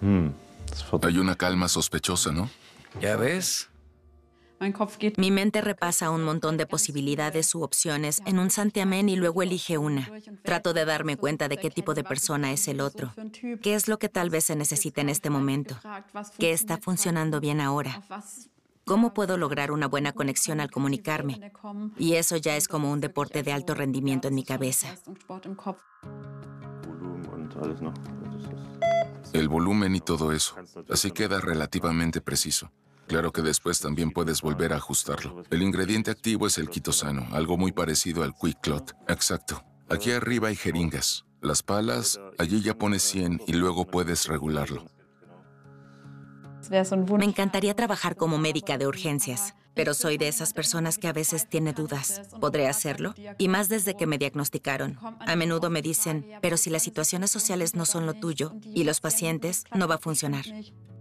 Hay una calma sospechosa, ¿no? ¿Ya ves? Mi mente repasa un montón de posibilidades u opciones en un santiamén y luego elige una. Trato de darme cuenta de qué tipo de persona es el otro. ¿Qué es lo que tal vez se necesita en este momento? ¿Qué está funcionando bien ahora? ¿Cómo puedo lograr una buena conexión al comunicarme? Y eso ya es como un deporte de alto rendimiento en mi cabeza. El volumen y todo eso. Así queda relativamente preciso. Claro que después también puedes volver a ajustarlo. El ingrediente activo es el quitosano, algo muy parecido al Quick Clot. Exacto. Aquí arriba hay jeringas. Las palas, allí ya pones 100 y luego puedes regularlo. Me encantaría trabajar como médica de urgencias, pero soy de esas personas que a veces tiene dudas. ¿Podré hacerlo? Y más desde que me diagnosticaron. A menudo me dicen, pero si las situaciones sociales no son lo tuyo y los pacientes, no va a funcionar.